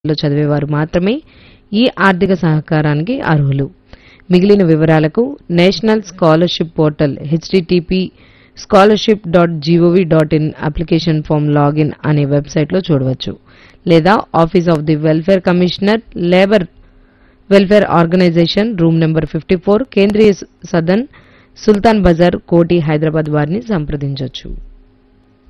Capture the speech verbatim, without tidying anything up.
లో చదివేవారు మాత్రమే ఈ ఆర్థిక సహకారానికి అర్హులు. మిగిలిన వివరాలకు national scholarship portal HTTP scholarship dot GOV dot in application form login అనే వెబ్సైట్లో చూడవచ్చు. లేదా office of the welfare commissioner, labour welfare organisation, room number fifty four, కేంద్రీయ సదన్, సుల్తాన్ బజార్, కోటి, హైదరాబాద్ వారిని సంప్రదించవచ్చు.